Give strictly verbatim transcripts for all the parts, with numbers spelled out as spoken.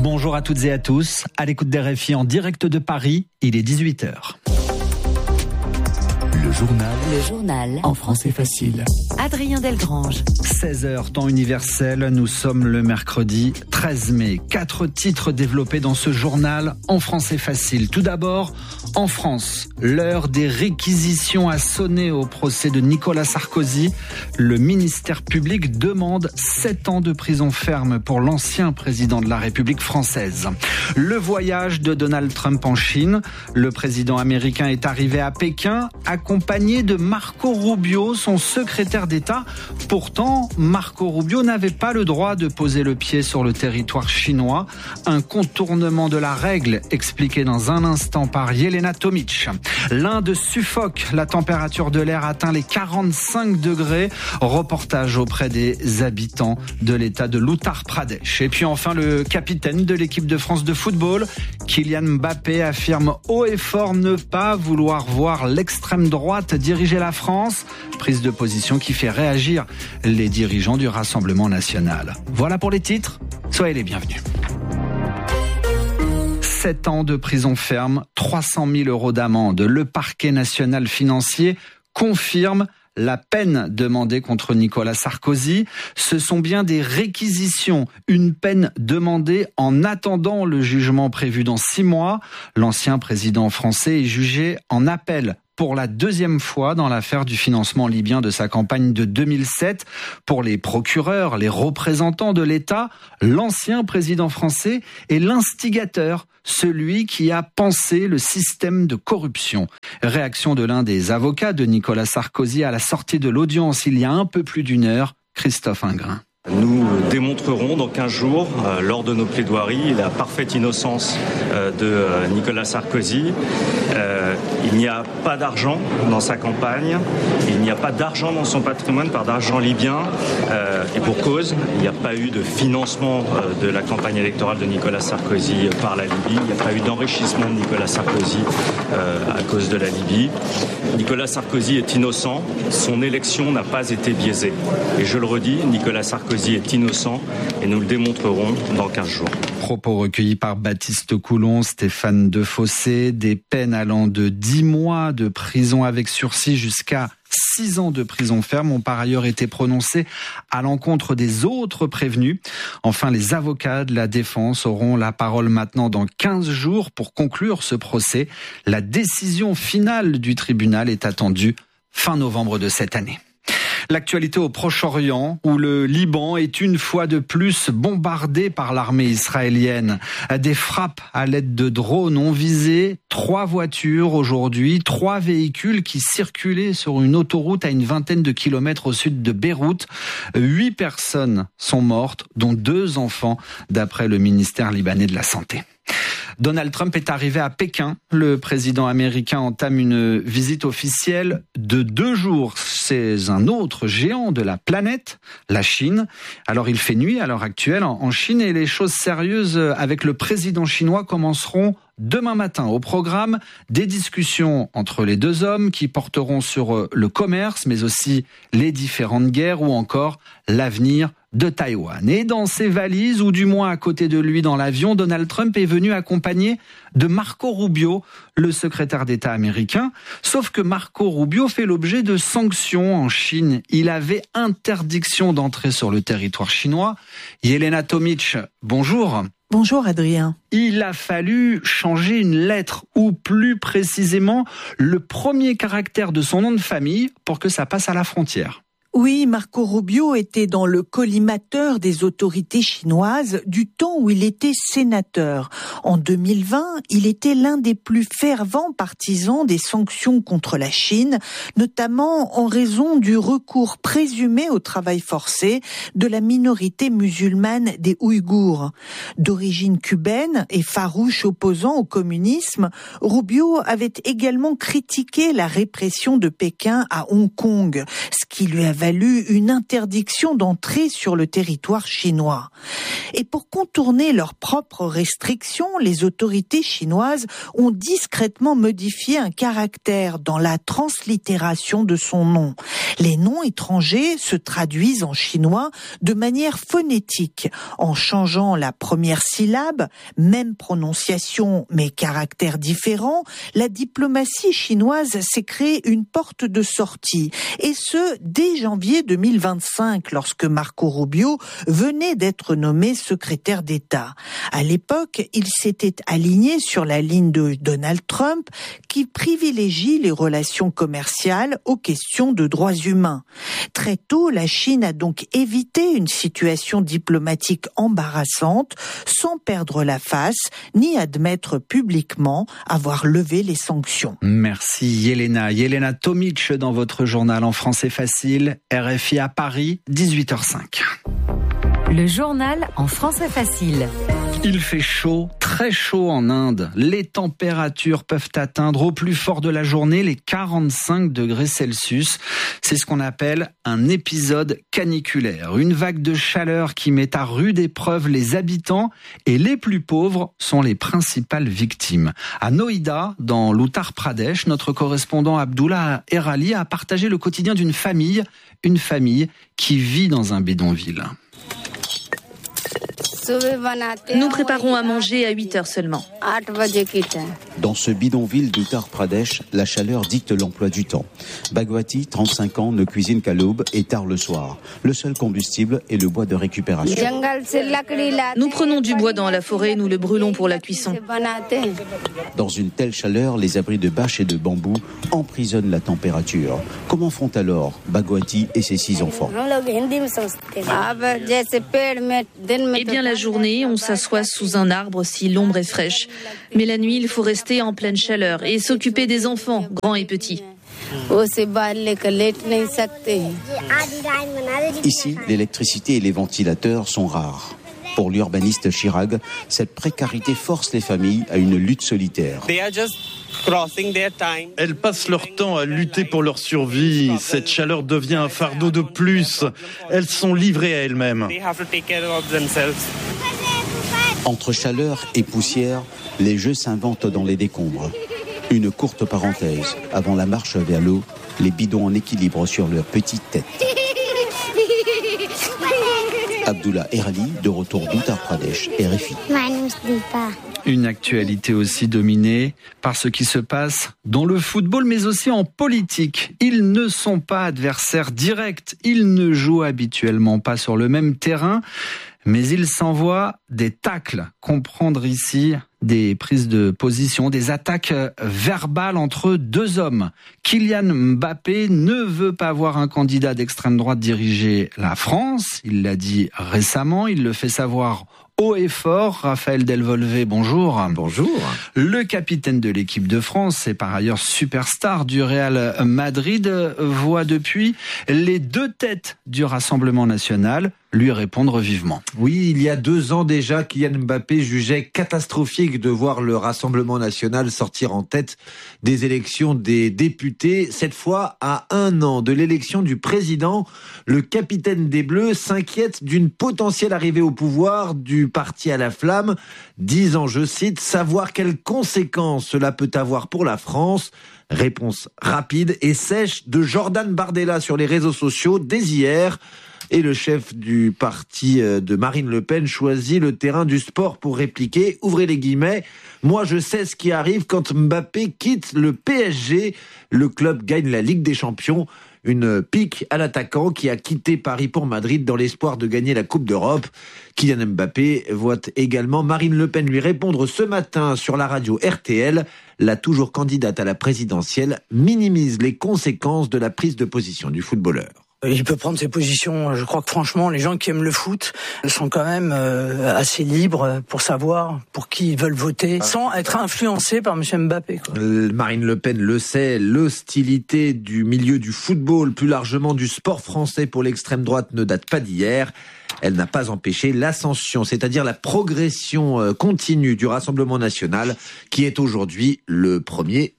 Bonjour à toutes et à tous, à l'écoute des R F I en direct de Paris, il est dix-huit heures. Le journal. Le journal. En français facile. Adrien Delgrange. seize heures, temps universel. Nous sommes le mercredi treize mai. Quatre titres développés dans ce journal en français facile. Tout d'abord, en France, l'heure des réquisitions a sonné au procès de Nicolas Sarkozy. Le ministère public demande sept ans de prison ferme pour l'ancien président de la République française. Le voyage de Donald Trump en Chine. Le président américain est arrivé à Pékin, accompagné de Marco Rubio, son secrétaire d'État. Pourtant, Marco Rubio n'avait pas le droit de poser le pied sur le territoire chinois. Un contournement de la règle, expliqué dans un instant par Yelena Tomic. L'Inde suffoque, la température de l'air atteint les quarante-cinq degrés. Reportage auprès des habitants de l'état de l'Uttar Pradesh. Et puis enfin, le capitaine de l'équipe de France de football, Kylian Mbappé, affirme haut et fort ne pas vouloir voir l'extrême droite diriger la France. Prise de position qui fait réagir les dirigeants du Rassemblement national. Voilà pour les titres, soyez les bienvenus. sept ans de prison ferme, trois cent mille euros d'amende. Le parquet national financier confirme la peine demandée contre Nicolas Sarkozy. Ce sont bien des réquisitions, une peine demandée en attendant le jugement prévu dans six mois. L'ancien président français est jugé en appel pour la deuxième fois dans l'affaire du financement libyen de sa campagne de deux mille sept. Pour les procureurs, les représentants de l'État, l'ancien président français est l'instigateur, celui qui a pensé le système de corruption. Réaction de l'un des avocats de Nicolas Sarkozy à la sortie de l'audience il y a un peu plus d'une heure, Christophe Ingrain. Nous démontrerons dans quinze jours, euh, lors de nos plaidoiries, la parfaite innocence euh, de euh, Nicolas Sarkozy. Euh, il n'y a pas d'argent dans sa campagne, il n'y a pas d'argent dans son patrimoine par d'argent libyen, euh, et pour cause, il n'y a pas eu de financement euh, de la campagne électorale de Nicolas Sarkozy par la Libye, il n'y a pas eu d'enrichissement de Nicolas Sarkozy euh, à cause de la Libye. Nicolas Sarkozy est innocent, son élection n'a pas été biaisée. Et je le redis, Nicolas Sarkozy est innocent et nous le démontrerons dans quinze jours. Propos recueillis par Baptiste Coulon, Stéphane Defossé, des peines allant de dix mois de prison avec sursis jusqu'à six ans de prison ferme ont par ailleurs été prononcés à l'encontre des autres prévenus. Enfin, les avocats de la défense auront la parole maintenant dans quinze jours pour conclure ce procès. La décision finale du tribunal est attendue fin novembre de cette année. L'actualité au Proche-Orient, où le Liban est une fois de plus bombardé par l'armée israélienne. Des frappes à l'aide de drones ont visé trois voitures aujourd'hui, trois véhicules qui circulaient sur une autoroute à une vingtaine de kilomètres au sud de Beyrouth. Huit personnes sont mortes, dont deux enfants, d'après le ministère libanais de la Santé. Donald Trump est arrivé à Pékin. Le président américain entame une visite officielle de deux jours. C'est un autre géant de la planète, la Chine. Alors il fait nuit à l'heure actuelle en Chine et les choses sérieuses avec le président chinois commenceront demain matin. Au programme, des discussions entre les deux hommes qui porteront sur le commerce, mais aussi les différentes guerres ou encore l'avenir de Taïwan. Et dans ses valises, ou du moins à côté de lui dans l'avion, Donald Trump est venu accompagné de Marco Rubio, le secrétaire d'État américain. Sauf que Marco Rubio fait l'objet de sanctions en Chine. Il avait interdiction d'entrer sur le territoire chinois. Yelena Tomic, bonjour. Bonjour Adrien. Il a fallu changer une lettre, ou plus précisément le premier caractère de son nom de famille pour que ça passe à la frontière. Oui, Marco Rubio était dans le collimateur des autorités chinoises du temps où il était sénateur. En deux mille vingt, il était l'un des plus fervents partisans des sanctions contre la Chine, notamment en raison du recours présumé au travail forcé de la minorité musulmane des Ouïghours. D'origine cubaine et farouche opposant au communisme, Rubio avait également critiqué la répression de Pékin à Hong Kong, ce qui lui avait valu une interdiction d'entrée sur le territoire chinois. Et pour contourner leurs propres restrictions, les autorités chinoises ont discrètement modifié un caractère dans la translittération de son nom. Les noms étrangers se traduisent en chinois de manière phonétique, en changeant la première syllabe, même prononciation mais caractère différent. La diplomatie chinoise s'est créée une porte de sortie, et ce dès janvier deux mille vingt-cinq, lorsque Marco Rubio venait d'être nommé secrétaire d'État. À l'époque, il s'était aligné sur la ligne de Donald Trump, qui privilégie les relations commerciales aux questions de droits humains. Très tôt, la Chine a donc évité une situation diplomatique embarrassante, sans perdre la face, ni admettre publiquement avoir levé les sanctions. Merci Yelena. Yelena Tomic dans votre journal en français facile, R F I à Paris, dix-huit heures cinq. Le journal en français facile. Il fait chaud, très chaud en Inde. Les températures peuvent atteindre au plus fort de la journée les quarante-cinq degrés Celsius. C'est ce qu'on appelle un épisode caniculaire. Une vague de chaleur qui met à rude épreuve les habitants, et les plus pauvres sont les principales victimes. À Noida, dans l'Uttar Pradesh, notre correspondant Abdullah Erali a partagé le quotidien d'une famille, une famille qui vit dans un bidonville. Nous préparons à manger à huit heures seulement. Dans ce bidonville d'Uttar Pradesh, la chaleur dicte l'emploi du temps. Bhagwati, trente-cinq ans, ne cuisine qu'à l'aube et tard le soir. Le seul combustible est le bois de récupération. Nous prenons du bois dans la forêt, nous le brûlons pour la cuisson. Dans une telle chaleur, les abris de bâches et de bambou emprisonnent la température. Comment font alors Bhagwati et ses six enfants? Eh bien, la journée, on s'assoit sous un arbre si l'ombre est fraîche. Mais la nuit, il faut rester en pleine chaleur et s'occuper des enfants, grands et petits. Ici, l'électricité et les ventilateurs sont rares. Pour l'urbaniste Chirag, cette précarité force les familles à une lutte solitaire. Elles passent leur temps à lutter pour leur survie. Cette chaleur devient un fardeau de plus. Elles sont livrées à elles-mêmes. Entre chaleur et poussière, les jeux s'inventent dans les décombres. Une courte parenthèse. Avant la marche vers l'eau, les bidons en équilibre sur leurs petites têtes. Abdullah Erali, de retour d'Uttar Pradesh, R F I. Une actualité aussi dominée par ce qui se passe dans le football, mais aussi en politique. Ils ne sont pas adversaires directs, ils ne jouent habituellement pas sur le même terrain, mais ils s'envoient des tacles. Comprendre ici des prises de position, des attaques verbales entre deux hommes. Kylian Mbappé ne veut pas voir un candidat d'extrême droite diriger la France. Il l'a dit récemment, il le fait savoir haut et fort. Raphaël Delvolvé, bonjour. Bonjour. Le capitaine de l'équipe de France et par ailleurs superstar du Real Madrid voit depuis les deux têtes du Rassemblement national lui répondre vivement. Oui, il y a deux ans déjà, Kylian Mbappé jugeait catastrophique de voir le Rassemblement national sortir en tête des élections des députés. Cette fois, à un an de l'élection du président, le capitaine des Bleus s'inquiète d'une potentielle arrivée au pouvoir du parti à la flamme, disant, je cite, « savoir quelles conséquences cela peut avoir pour la France ». Réponse rapide et sèche de Jordan Bardella sur les réseaux sociaux dès hier. Et le chef du parti de Marine Le Pen choisit le terrain du sport pour répliquer, ouvrez les guillemets, « Moi je sais ce qui arrive quand Mbappé quitte le P S G, le club gagne la Ligue des Champions ». Une pique à l'attaquant qui a quitté Paris pour Madrid dans l'espoir de gagner la Coupe d'Europe. Kylian Mbappé voit également Marine Le Pen lui répondre ce matin sur la radio R T L. La toujours candidate à la présidentielle minimise les conséquences de la prise de position du footballeur. Il peut prendre ses positions. Je crois que franchement, les gens qui aiment le foot sont quand même euh, assez libres pour savoir pour qui ils veulent voter, sans être influencés par M. Mbappé, quoi. Marine Le Pen le sait, l'hostilité du milieu du football, plus largement du sport français pour l'extrême droite, ne date pas d'hier. Elle n'a pas empêché l'ascension, c'est-à-dire la progression continue du Rassemblement national, qui est aujourd'hui le premier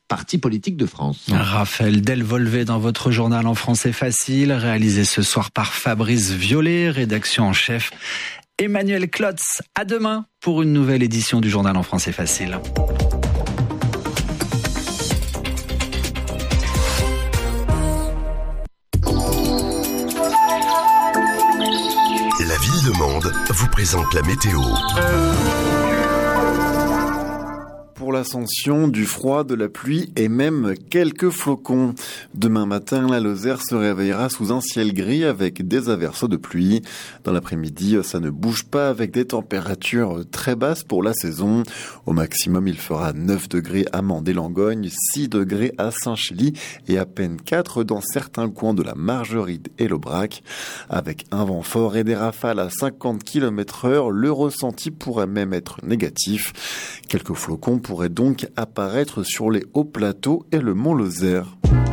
partis politiques de France. Raphaël Delvolvé dans votre journal en français facile, réalisé ce soir par Fabrice Violet, rédaction en chef Emmanuel Klotz. À demain pour une nouvelle édition du journal en français facile. La ville de Mende vous présente la météo. Pour l'ascension, du froid, de la pluie et même quelques flocons. Demain matin, la Lozère se réveillera sous un ciel gris avec des averses de pluie. Dans l'après-midi, ça ne bouge pas avec des températures très basses pour la saison. Au maximum, il fera neuf degrés à Mende et Langogne, six degrés à Saint-Chély et à peine quatre dans certains coins de la Margeride et l'Aubrac. Avec un vent fort et des rafales à cinquante kilomètres heure, le ressenti pourrait même être négatif. Quelques flocons pourraient donc apparaître sur les hauts plateaux et le mont Lozère.